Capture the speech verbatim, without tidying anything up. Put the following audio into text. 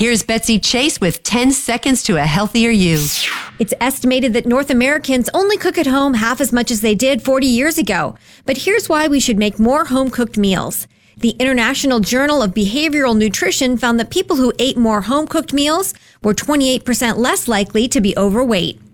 Here's Betsy Chase with ten seconds to a healthier you. It's estimated that North Americans only cook at home half as much as they did forty years ago. But here's why we should make more home-cooked meals. The International Journal of Behavioral Nutrition found that people who ate more home-cooked meals were twenty-eight percent less likely to be overweight.